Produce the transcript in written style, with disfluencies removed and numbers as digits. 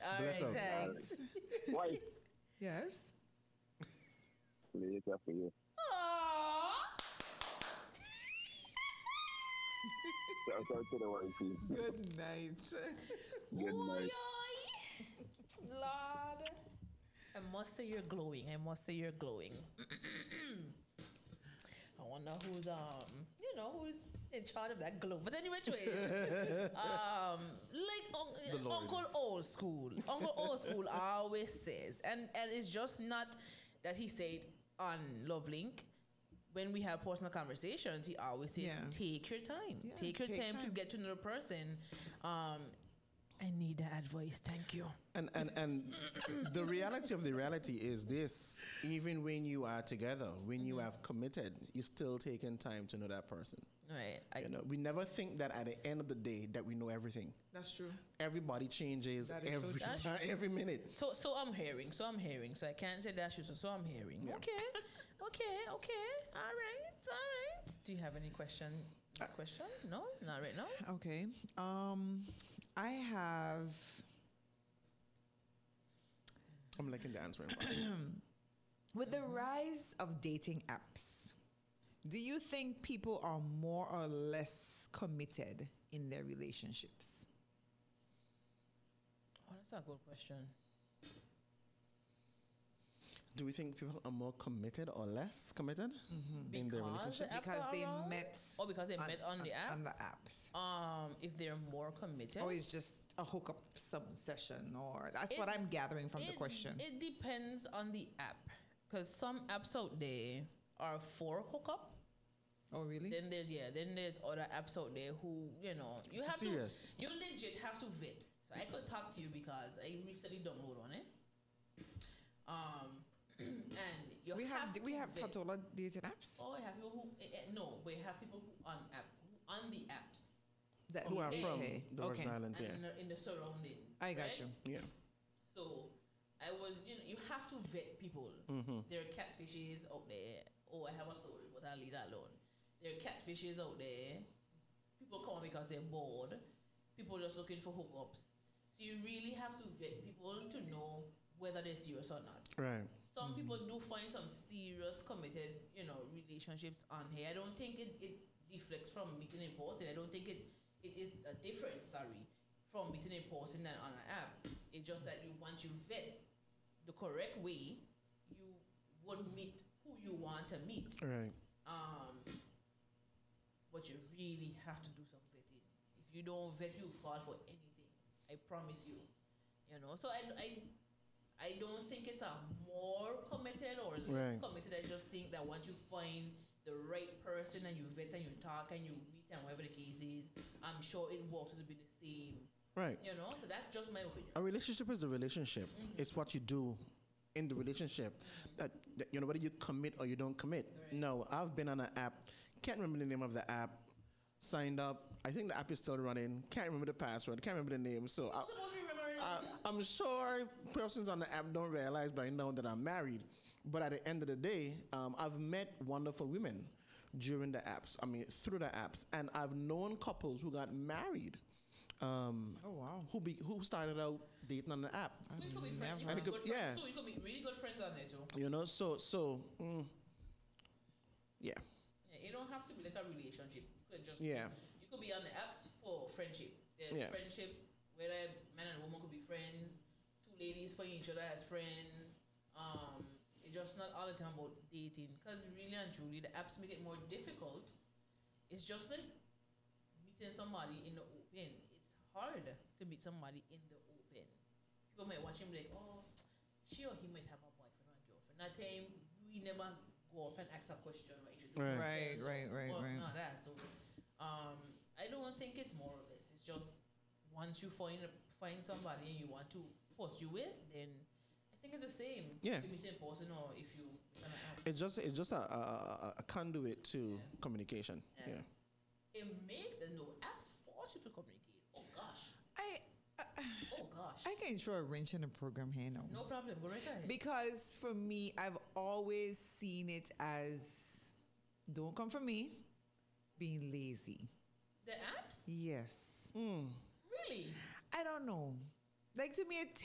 All Bless right, up. thanks. Why? Yes. Later for you. Aww. Shout out to the wifey. Good night. Good night. Lord. I must say you're glowing. I must say you're glowing. I wonder who's who's in charge of that glow. But anyway, Uncle Old School. Uncle Old School always says, and it's just not that he said on Love Link. When we have personal conversations, he always says, take your time. Yeah, take your time to get to know the person. I need that advice. Thank you. And the reality is this: even when you are together, when you have committed, you're still taking time to know that person. Right. We never think that at the end of the day that we know everything. That's true. Everybody changes every so time, every minute. So I'm hearing. So I can't say that's true. So I'm hearing. Yeah. Okay. All right. Do you have any question? No, not right now. Okay. I have. I'm liking the answering part. With the rise of dating apps, do you think people are more or less committed in their relationships? Oh, that's a good question. Do we think people are more committed or less committed in their relationship? Because they met. Or because they met on the app? On the apps. If they're more committed. Or it's just a hookup session, or that's what I'm gathering from the question. It depends on the app. Because some apps out there are for hookup. Oh, really? Then there's other apps out there who, you have Serious. you legit have to vet. So I could talk to you because I recently downloaded on it. And we have Tatola dating apps. Oh, I have people who we have people who on the apps Who are from the Virgin Islands, and in the surrounding. I got you. Yeah. So I was, you have to vet people. There are catfishes out there. Oh, I have a story, but I'll leave that alone. There are catfishes out there. People come because they're bored. People just looking for hookups. So you really have to vet people to know whether they're serious or not. Right. Some people do find some serious committed, relationships on here. I don't think it deflects from meeting in person. I don't think it is a difference, from meeting in person and on an app. It's just that once you vet the correct way, you would meet who you want to meet. Right. But you really have to do some vetting. If you don't vet, you fall for anything. I promise you. So I don't think it's a more committed or less committed. I just think that once you find the right person and you vet and you talk and you meet and whatever the case is, I'm sure it works to be the same. Right. So that's just my opinion. A relationship is a relationship. It's what you do in the relationship. That whether you commit or you don't commit. Right. No, I've been on an app. Can't remember the name of the app. Signed up. I think the app is still running. Can't remember the password. Can't remember the name. So I'm sure persons on the app don't realize by now that I'm married. But at the end of the day, I've met wonderful women during the apps. Through the apps, and I've known couples who got married. Oh wow! Who started out dating on the app? We could be friends. You could be really good friends on there too. Yeah. It don't have to be like a relationship. You could just you could be on the apps for friendship. There's friendships where a man and a woman could be friends. Two ladies find each other as friends. It's just not all the time about dating. Because really and truly, the apps make it more difficult. It's just like meeting somebody in the open. It's hard to meet somebody in the open. People might watch him like, oh, she or he might have a boyfriend or a girlfriend. That time, we never go up and ask a question. Right. Not that. So, I don't think it's more or less. It's just once you find somebody and you want to post you with, then I think it's the same. Yeah. If you meet in person or if you. It's just a conduit to communication. Yeah. It makes apps force you to communicate. Oh gosh. I can throw a wrench in the program here now. No problem. Go right ahead. Because for me, I've always seen it as, don't come for me, being lazy. The apps? Yes. Really? I don't know. Like, to me, it